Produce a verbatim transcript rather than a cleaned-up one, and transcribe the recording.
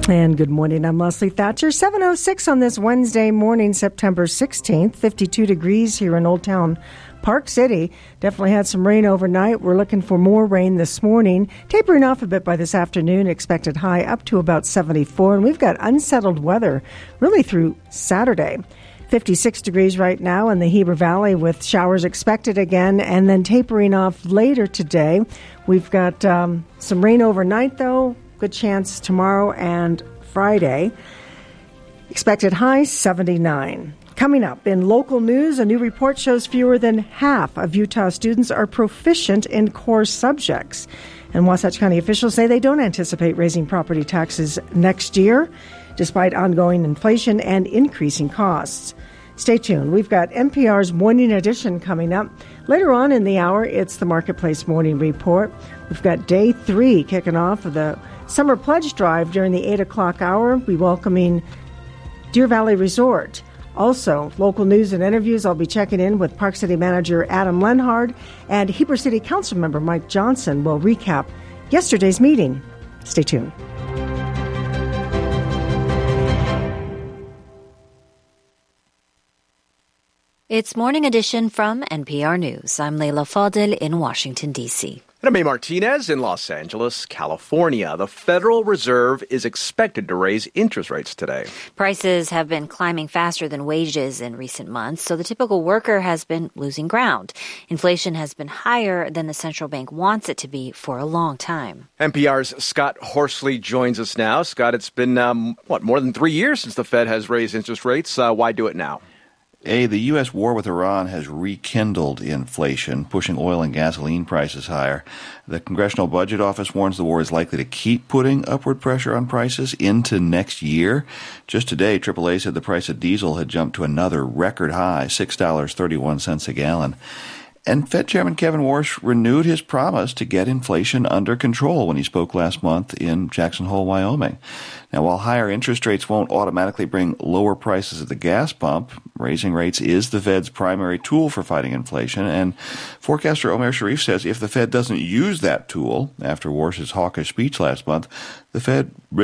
And good morning, I'm Leslie Thatcher. seven oh six on this Wednesday morning, September sixteenth, fifty-two degrees here in Old Town Park City. Definitely had some rain overnight. We're looking for more rain this morning, tapering off a bit by this afternoon. Expected high up to about seventy-four, and we've got unsettled weather really through Saturday. fifty-six degrees right now in the Heber Valley with showers expected again and then tapering off later today. We've got um, some rain overnight, though. Good chance tomorrow and Friday. Expected high seventy-nine. Coming up in local news, a new report shows fewer than half of Utah students are proficient in core subjects. And Wasatch County officials say they don't anticipate raising property taxes next year, despite ongoing inflation and increasing costs. Stay tuned. We've got N P R's Morning Edition coming up. Later on in the hour, it's the Marketplace Morning Report. We've got day three kicking off of the Summer Pledge Drive during the eight o'clock hour. We're welcoming Deer Valley Resort. Also, local news and interviews. I'll be checking in with Park City Manager Adam Lenhard, and Heber City Council Member Mike Johnson will recap yesterday's meeting. Stay tuned. It's Morning Edition from N P R News. I'm Leila Fadel in Washington, D C And I'm May Martinez in Los Angeles, California. The Federal Reserve is expected to raise interest rates today. Prices have been climbing faster than wages in recent months, so the typical worker has been losing ground. Inflation has been higher than the central bank wants it to be for a long time. N P R's Scott Horsley joins us now. Scott, it's been, um, what, more than three years since the Fed has raised interest rates. Uh, why do it now? A, the U S war with Iran has rekindled inflation, pushing oil and gasoline prices higher. The Congressional Budget Office warns the war is likely to keep putting upward pressure on prices into next year. Just today, triple A said the price of diesel had jumped to another record high, six dollars and thirty-one cents a gallon. And Fed Chairman Kevin Warsh renewed his promise to get inflation under control when he spoke last month in Jackson Hole, Wyoming. Now, while higher interest rates won't automatically bring lower prices at the gas pump, raising rates is the Fed's primary tool for fighting inflation. And forecaster Omer Sharif says if the Fed doesn't use that tool after Warsh's hawkish speech last month, the Fed